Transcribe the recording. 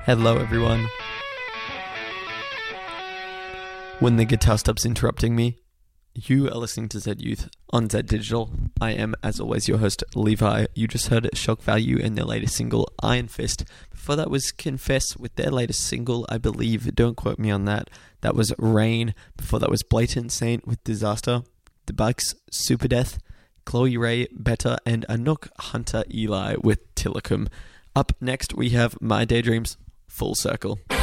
Hello, everyone. When the guitar stops interrupting me, you are listening to Z Youth on Z Digital. I am, as always, your host, Levi. You just heard Shock Value and their latest single, Iron Fist. Before that was Confess with their latest single, I believe. Don't quote me on that. That was Rain. Before that was Blatant Saint with Disaster. The Bucks, Super Death. Chloe Ray, Better, and Anouk Hunter Eli with Tillicum. Up next, we have My Daydreams, Full Circle.